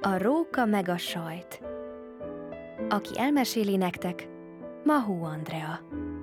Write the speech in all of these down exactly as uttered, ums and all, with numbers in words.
A róka meg a sajt. Aki elmeséli nektek, Mahó Andrea.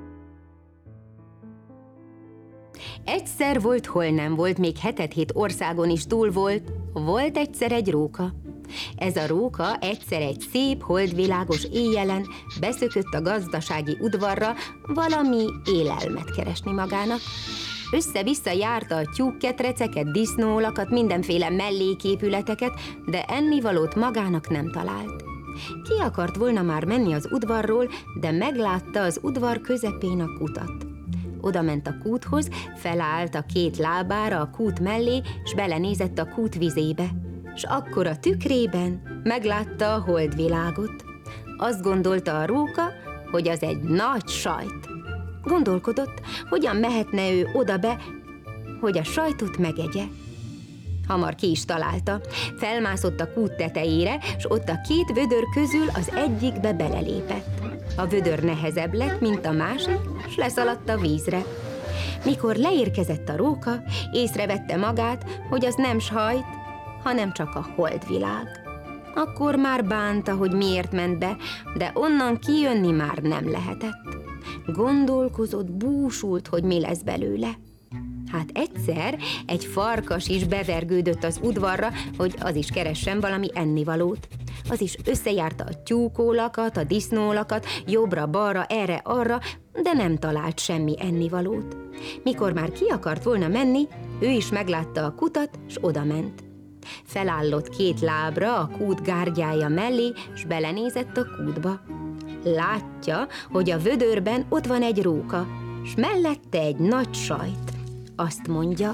Egyszer volt, hol nem volt, még hetet-hét országon is túl volt, volt egyszer egy róka. Ez a róka egyszer egy szép, holdvilágos éjjelen beszökött a gazdasági udvarra valami élelmet keresni magának. Össze-vissza járta a tyúkketreceket, disznóolakat, mindenféle melléképületeket, de ennivalót magának nem talált. Ki akart volna már menni az udvarról, de meglátta az udvar közepén a kutat. Oda ment a kúthoz, felállt a két lábára a kút mellé, s belenézett a kút vizébe. S akkor a tükrében meglátta a holdvilágot. Azt gondolta a róka, hogy az egy nagy sajt. Gondolkodott, hogyan mehetne ő oda be, hogy a sajtot megegye. Hamar ki is találta. Felmászott a kút tetejére, s ott a két vödör közül az egyikbe belelépett. A vödör nehezebb lett, mint a másik, s leszaladt a vízre. Mikor leérkezett a róka, észrevette magát, hogy az nem sajt, hanem csak a holdvilág. Akkor már bánta, hogy miért ment be, de onnan kijönni már nem lehetett. Gondolkozott, búsult, hogy mi lesz belőle. Hát egyszer egy farkas is bevergődött az udvarra, hogy az is keressen valami ennivalót. Az is összejárta a tyúkólakat, a disznólakat, jobbra-balra, erre-arra, de nem talált semmi ennivalót. Mikor már ki akart volna menni, ő is meglátta a kutat, s odament. Felállott két lábra a kút gárgyája mellé, s belenézett a kútba. Látja, hogy a vödörben ott van egy róka, s mellette egy nagy sajt. Azt mondja: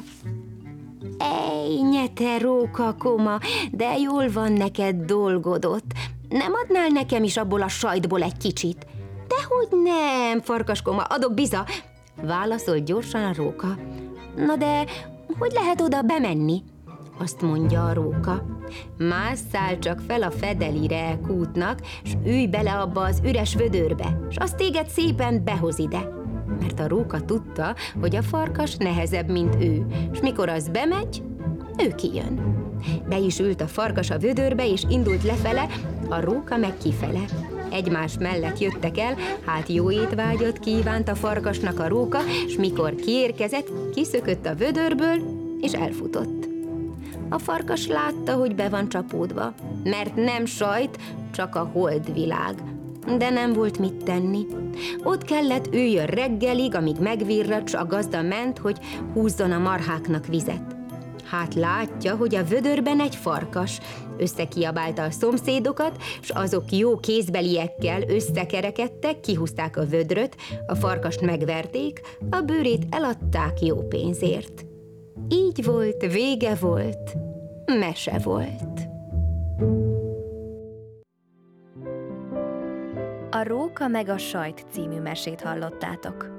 Ej, te róka koma, de jól van neked dolgod ott. Nem adnál nekem is abból a sajtból egy kicsit? Dehogy nem, farkaskoma, adok biza, válaszolt gyorsan a róka. Na de hogy lehet oda bemenni? Azt mondja a róka: másszál csak fel a fedelire kútnak, s ülj bele abba az üres vödörbe, s azt téged szépen behoz ide. Mert a róka tudta, hogy a farkas nehezebb, mint ő, s mikor az bemegy, ő kijön. Be is ült a farkas a vödörbe, és indult lefele, a róka meg kifele. Egymás mellett jöttek el, hát jó étvágyat kívánt a farkasnak a róka, s mikor kiérkezett, kiszökött a vödörből, és elfutott. A farkas látta, hogy be van csapódva, mert nem sajt, csak a holdvilág, de nem volt mit tenni. Ott kellett üljön reggelig, amíg megvirradt, s a gazda ment, hogy húzzon a marháknak vizet. Hát látja, hogy a vödörben egy farkas. Összekiabálta a szomszédokat, s azok jó kézbeliekkel összekerekedtek, kihúzták a vödröt, a farkast megverték, a bőrét eladták jó pénzért. Így volt, vége volt, mese volt. A róka meg a sajt című mesét hallottátok.